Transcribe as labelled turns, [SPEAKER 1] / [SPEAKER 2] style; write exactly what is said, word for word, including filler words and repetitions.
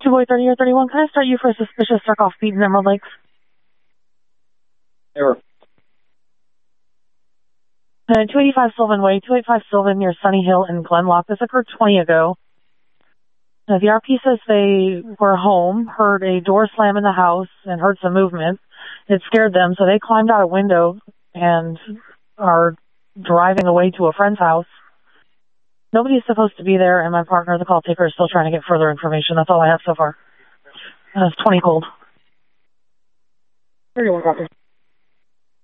[SPEAKER 1] Two Boy thirty or thirty-one, can I start you for a suspicious struck off speed in Emerald Lakes?
[SPEAKER 2] Sure.
[SPEAKER 1] Uh, two eighty-five Sylvan Way, two eighty-five Sylvan near Sunny Hill and Glenlock. This occurred twenty ago. Uh, the R P says they were home, heard a door slam in the house, and heard some movement. It scared them, so they climbed out a window and are driving away to a friend's house. Nobody's supposed to be there, and my partner, the call taker, is still trying to get further information. That's all I have so far. Uh, it's twenty cold. thirty-one, copy.